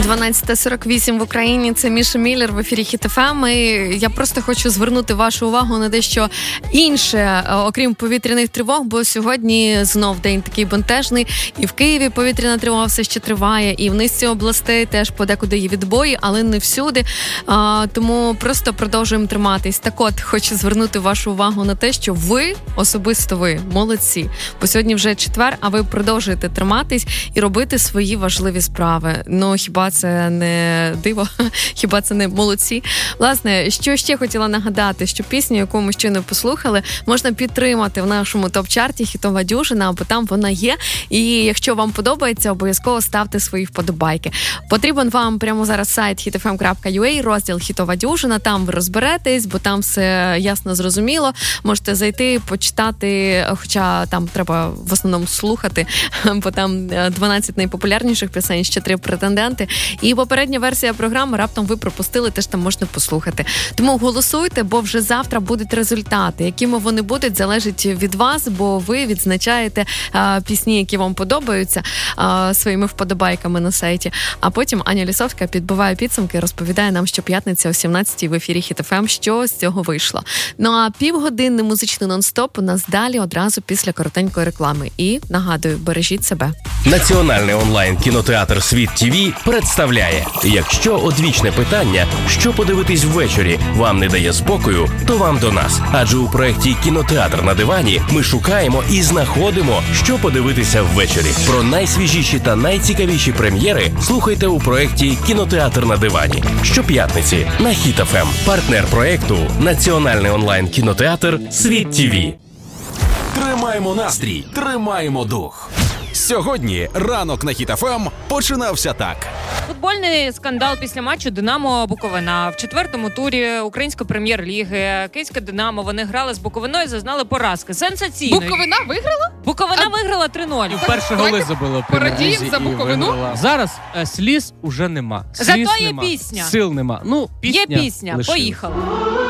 12:48 в Україні. Це Міша Міллер в ефірі Хіт ФМ. І я просто хочу звернути вашу увагу на дещо інше, окрім повітряних тривог, бо сьогодні знов день такий бентежний. І в Києві повітряна тривога все ще триває, і в низці областей теж подекуди є відбої, але не всюди. Тому просто продовжуємо триматись. Так от, хочу звернути вашу увагу на те, що ви, особисто ви, молодці. Бо сьогодні вже четвер, а ви продовжуєте триматись і робити свої важливі справи. Ну, хіба це не диво? Хіба це не молодці? Власне, що ще хотіла нагадати, що пісню, яку ми щойно послухали, можна підтримати в нашому топ-чарті «Хітова дюжина», бо там вона є. І якщо вам подобається, обов'язково ставте свої вподобайки. Потрібен вам прямо зараз сайт hitfm.ua, розділ «Хітова дюжина», там ви розберетесь, бо там все ясно зрозуміло. Можете зайти, почитати, хоча там треба в основному слухати, бо там 12 найпопулярніших пісень, ще 3 претенденти. І попередня версія програми раптом ви пропустили, теж там можна послухати. Тому голосуйте, бо вже завтра будуть результати. Якими вони будуть, залежить від вас, бо ви відзначаєте пісні, які вам подобаються, своїми вподобайками на сайті. А потім Аня Лісовська підбиває підсумки і розповідає нам щоп'ятниці о 17-й в ефірі Хіт ФМ, що з цього вийшло. Ну а півгодинний музичний нон-стоп у нас далі одразу після коротенької реклами. І, нагадую, бережіть себе. Національний онлайн-кінотеатр «Світ ТВ» представляє: якщо одвічне питання, що подивитись ввечері, вам не дає спокою, то вам до нас. Адже у проєкті «Кінотеатр на дивані» ми шукаємо і знаходимо, що подивитися ввечері. Про найсвіжіші та найцікавіші прем'єри слухайте у проєкті «Кінотеатр на дивані» щоп'ятниці на Хіт ФМ. Партнер проєкту – Національний онлайн-кінотеатр «Світ ТВ». Тримаємо настрій, тримаємо дух. Сьогодні ранок на Хіт ФМ починався так. Футбольний скандал після матчу «Динамо-Буковина». В 4-му турі Української прем'єр-ліги Київське «Динамо», вони грали з Буковиною, зазнали поразки. Сенсаційно. Буковина виграла? Буковина виграла 3-0. Перші голи забила в Прем'єр-лізі. Порадіємо за Буковину. Зараз сліз уже нема. Сліз Зато є нема. пісня. Сил нема. Ну, пісня Є пісня. лишилась. Поїхали.